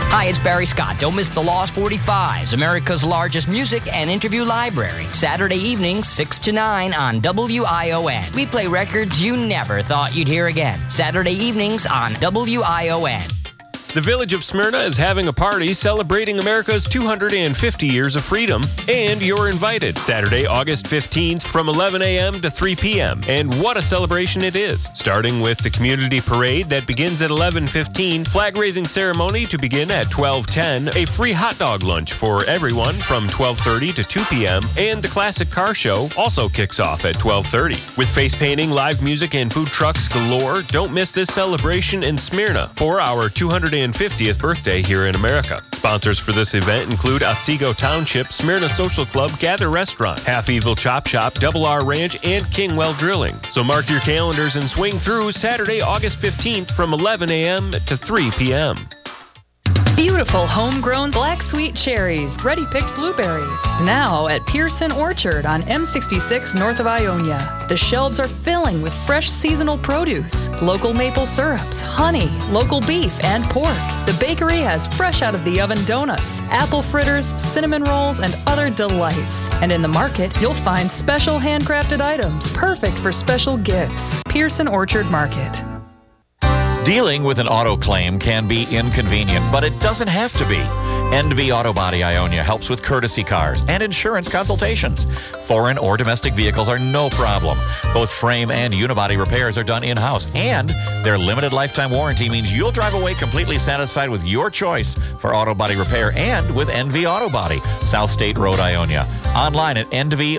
Hi, it's Barry Scott. Don't miss the Lost 45s, America's largest music and interview library. Saturday evenings, 6 to 9 on WION. We play records you never thought you'd hear again. Saturday evenings on WION. The Village of Smyrna is having a party celebrating America's 250 years of freedom, and you're invited Saturday, August 15th from 11 a.m. to 3 p.m. And what a celebration it is, starting with the community parade that begins at 11:15, flag-raising ceremony to begin at 12:10, a free hot dog lunch for everyone from 12:30 to 2 p.m., and the classic car show also kicks off at 12:30. With face painting, live music, and food trucks galore, don't miss this celebration in Smyrna for our 250th birthday here in America. Sponsors for this event include Otsego Township, Smyrna Social Club, Gather Restaurant, Half Evil Chop Shop, Double R Ranch, and Kingwell Drilling. So mark your calendars and swing through Saturday, August 15th from 11 a.m. to 3 p.m. Beautiful homegrown black sweet cherries, ready-picked blueberries. Now at Pearson Orchard on M66 north of Ionia. The shelves are filling with fresh seasonal produce, local maple syrups, honey, local beef, and pork. The bakery has fresh out of the oven donuts, apple fritters, cinnamon rolls, and other delights. And in the market, you'll find special handcrafted items perfect for special gifts. Pearson Orchard Market. Dealing with an auto claim can be inconvenient, but it doesn't have to be. NV Auto Body Ionia helps with courtesy cars and insurance consultations. Foreign or domestic vehicles are no problem. Both frame and unibody repairs are done in-house, and their limited lifetime warranty means you'll drive away completely satisfied with your choice for auto body repair and with NV Auto Body, South State Road, Ionia. Online at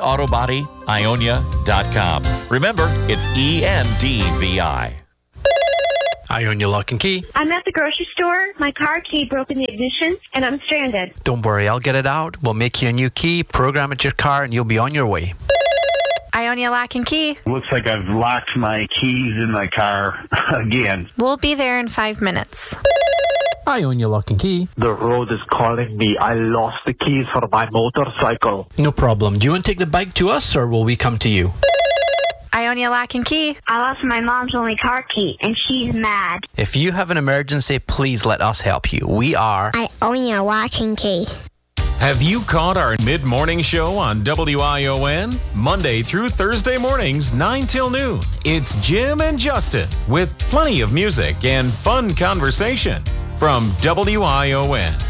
nvautobodyonia.com. Remember, it's ENDVI. Ionia Lock and Key. I'm at the grocery store. My car key broke in the ignition, and I'm stranded. Don't worry, I'll get it out. We'll make you a new key, program it to your car, and you'll be on your way. Ionia Lock and Key. Looks like I've locked my keys in my car again. We'll be there in 5 minutes. Ionia Lock and Key. The road is calling me. I lost the keys for my motorcycle. No problem. Do you want to take the bike to us, or will we come to you? Ionia Lock and Key. I lost my mom's only car key, and she's mad. If you have an emergency, please let us help you. We are Ionia Lock and Key. Have you caught our mid-morning show on WION? Monday through Thursday mornings, 9 till noon. It's Jim and Justin with plenty of music and fun conversation from WION.